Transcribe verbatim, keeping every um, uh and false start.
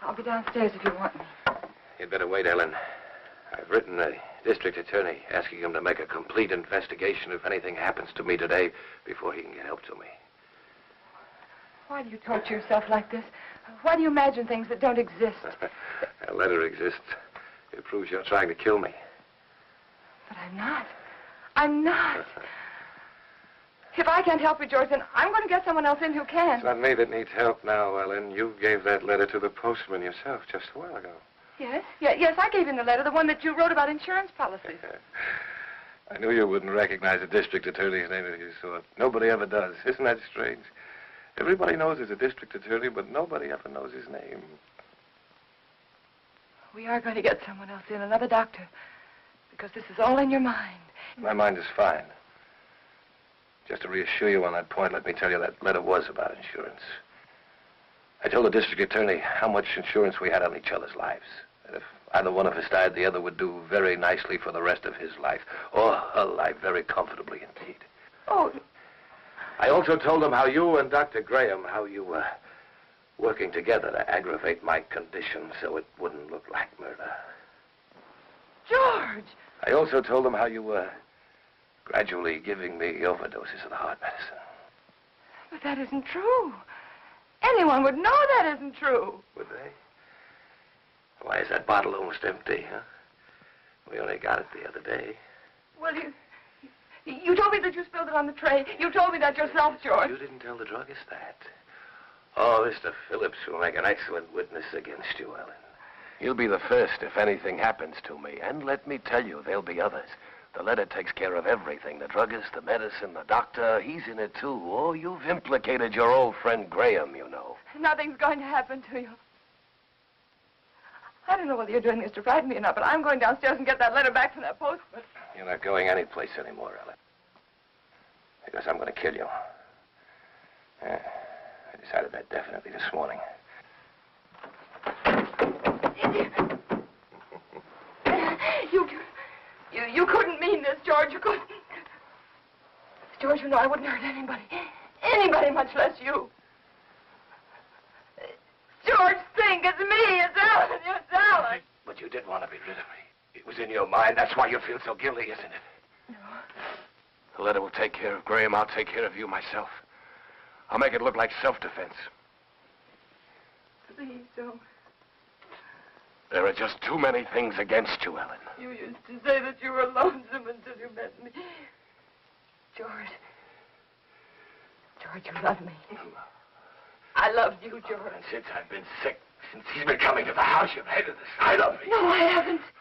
I'll be downstairs if you want me. You'd better wait, Ellen. I've written the district attorney asking him to make a complete investigation if anything happens to me today before he can get help to me. Why do you torture yourself like this? Why do you imagine things that don't exist? A letter exists. It proves you're trying to kill me. But I'm not. I'm not. If I can't help you, George, then I'm going to get someone else in who can. It's not me that needs help now, Ellen. You gave that letter to the postman yourself just a while ago. Yes? Yeah, yes, I gave him the letter, the one that you wrote about insurance policies. I knew you wouldn't recognize a district attorney's name if you saw it. Nobody ever does. Isn't that strange? Everybody knows he's a district attorney, but nobody ever knows his name. We are going to get someone else in, another doctor, because this is all in your mind. My mind is fine. Just to reassure you on that point, let me tell you that letter was about insurance. I told the district attorney how much insurance we had on each other's lives. And if either one of us died, the other would do very nicely for the rest of his life, or her life very comfortably indeed. Oh. I also told them how you and Doctor Graham, how you were working together to aggravate my condition so it wouldn't look like murder. George! I also told them how you were gradually giving me overdoses of the heart medicine. But that isn't true. Anyone would know that isn't true. Would they? Why is that bottle almost empty, huh? We only got it the other day. Well, you... You told me that you spilled it on the tray. You told me that yourself, George. You didn't tell the druggist that. Oh, Mister Phillips will make an excellent witness against you, Ellen. He'll be the first if anything happens to me. And let me tell you, there'll be others. The letter takes care of everything. The druggist, the medicine, the doctor. He's in it, too. Oh, you've implicated your old friend Graham, you know. Nothing's going to happen to you. I don't know whether you're doing this to frighten me or not, but I'm going downstairs and get that letter back from that postman. You're not going anyplace anymore, Ellen. Because I'm going to kill you. Yeah, I decided that definitely this morning. You, you, you couldn't mean this, George. You couldn't. George, you know I wouldn't hurt anybody. Anybody, much less you. George, think, it's me, it's Ellen, it's Ellen. But you did want to be rid of me. It was in your mind. That's why you feel so guilty, isn't it? No. The letter will take care of Graham. I'll take care of you myself. I'll make it look like self-defense. Please don't. There are just too many things against you, Ellen. You used to say that you were lonesome until you met me. George. George, you love me. I loved you, George. And since I've been sick, since he's been coming to the house, you've hated the sight of me. No, I haven't.